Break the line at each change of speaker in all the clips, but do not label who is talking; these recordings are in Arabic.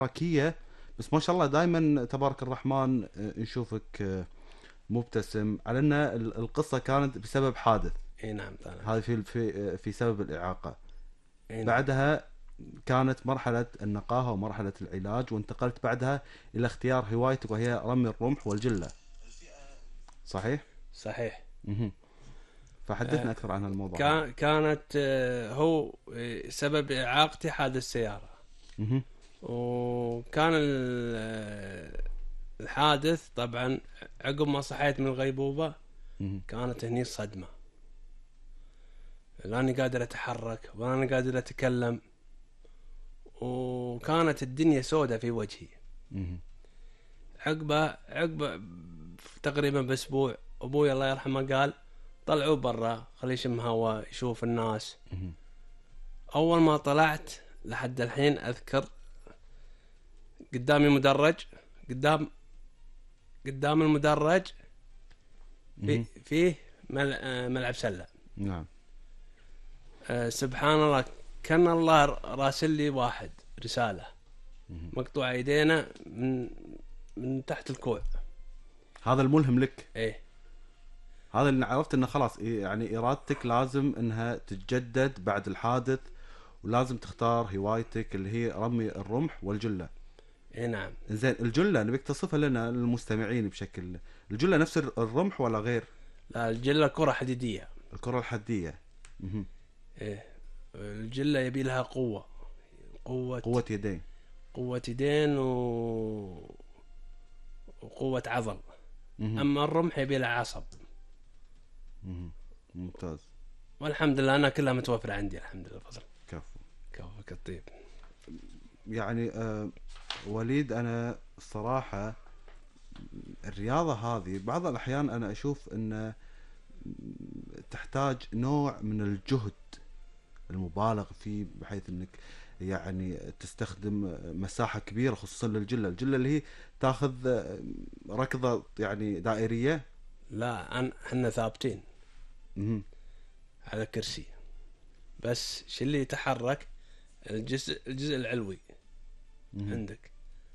اشتراكية. بس ما شاء الله دائما تبارك الرحمن نشوفك مبتسم، على ان القصة كانت بسبب حادث.
اي نعم طال
هذه
عمرك.
في سبب الإعاقة.
اي نعم.
بعدها كانت مرحلة النقاهة ومرحلة العلاج، وانتقلت بعدها إلى اختيار هوايتك وهي رمي الرمح والجلة. صحيح؟
صحيح.
مهم.
آه،
فحدثنا أكثر عن الموضوع هذا.
كانت هو سبب إعاقتي حادث سيارة.
مهم.
وكان الحادث طبعا عقب ما صحيت من الغيبوبة
مهم.
كانت هني الصدمة، لاني قادر اتحرك ولا انا قادر اتكلم، وكانت الدنيا سودة في وجهي.
مهم.
عقبه تقريبا باسبوع ابوي الله يرحمه قال طلعوا برا خليه يشم هوا يشوف الناس.
مهم.
اول ما طلعت لحد الحين اذكر قدامي مدرج، قدام المدرج
مهم.
فيه ملعب سلة.
نعم.
سبحان الله، كان الله راسل لي واحد رسالة
مهم.
مقطوع ايدينا من تحت الكوع.
هذا الملهم لك.
ايه.
هذا اللي عرفت انه خلاص يعني ارادتك لازم انها تتجدد بعد الحادث، ولازم تختار هوايتك اللي هي رمي الرمح والجلة.
ايه نعم.
زين، الجلة نبيك تصفها لنا للمستمعين بشكل. الجلة نفس الرمح ولا غير؟
لا، الجلة كرة حديدية.
الكرة الحدية. مهم.
ايه. الجلة يبي لها
قوة يدين.
قوة يدين وقوة عضل.
مهم.
اما الرمح يبي له عصب.
مهم. ممتاز.
والحمد لله انا كلها متوفرة عندي الحمد لله فضل.
كفو.
كفوك الطيب.
يعني وليد، انا الصراحة الرياضة هذه بعض الاحيان انا اشوف ان تحتاج نوع من الجهد المبالغ فيه، بحيث انك يعني تستخدم مساحة كبيرة خصوصا للجلة. الجلة اللي هي تاخذ ركضة يعني دائرية.
لا، احنا ثابتين
مهم.
على كرسي، بس شو اللي يتحرك الجزء العلوي
مهم.
عندك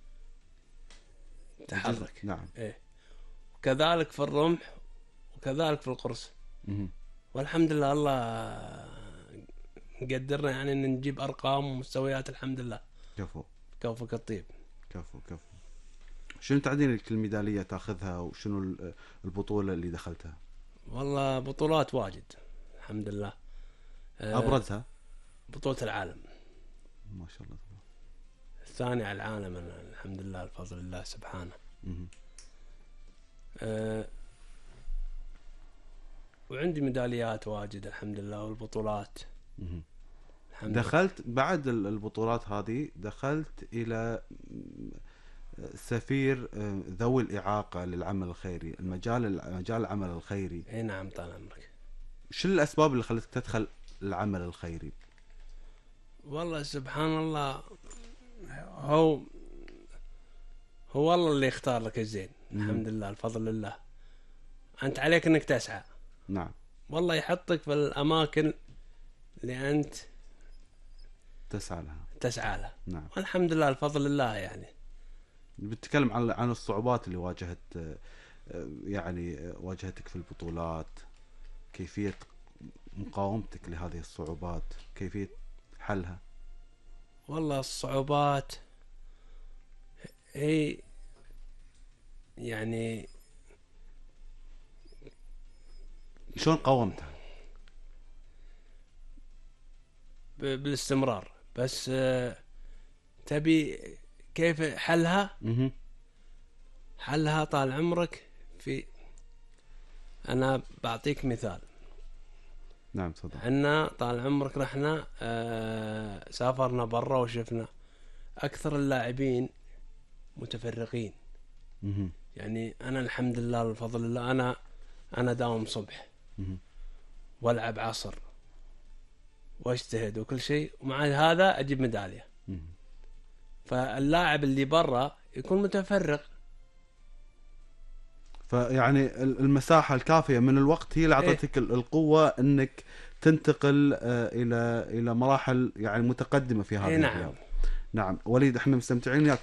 تحرك.
نعم.
ايه. وكذلك في الرمح وكذلك في القرص.
مهم.
والحمد لله الله مقدرنا يعني ان نجيب ارقام ومستويات الحمد لله.
كفو.
كوفك الطيب.
كفو كفو. شنو تعدين لك الميدالية تاخذها، وشنو البطولة اللي دخلتها؟
والله بطولات واجد الحمد لله.
ابرزها؟
بطولة العالم
ما شاء الله.
الثاني على العالم الحمد لله بفضل الله سبحانه.
مهم.
وعندي ميداليات واجد الحمد لله والبطولات.
مهم.
الحمد
دخلت بعد البطولات هذه، دخلت الى سفير ذوي الإعاقة للعمل الخيري، مجال العمل الخيري.
لله. اي نعم طال عمرك.
شو الأسباب اللي خلتك تدخل العمل الخيري؟
والله سبحان الله، هو هو الله اللي يختار لك الزين. الحمد لله الفضل لله. انت عليك انك تسعى.
نعم.
والله يحطك في الاماكن اللي انت
تسعى لها.
لها.
نعم.
والحمد لله الفضل لله. يعني
بتتكلم عن الصعوبات اللي يعني واجهتك في البطولات، كيفية مقاومتك لهذه الصعوبات، كيفية حلها.
والله الصعوبات هي يعني
شلون قاومتها؟
بالاستمرار، بس تبي كيف حلها.
مهم.
حلها طال عمرك انا بعطيك مثال.
نعم تفضل.
عنا طال عمرك رحنا سافرنا برا وشفنا اكثر اللاعبين متفرقين.
مهم.
يعني انا الحمد لله الفضل لله انا داوم صبح
مهم.
والعب عصر واجتهد وكل شيء، ومع هذا اجيب ميداليه.
مهم.
فاللاعب اللي برا يكون متفرق.
فيعني المساحة الكافية من الوقت هي اللي أعطتك القوة أنك تنتقل إلى مراحل يعني متقدمة في هذه
نعم.
الرياضة. نعم وليد، احنا مستمتعين وياك.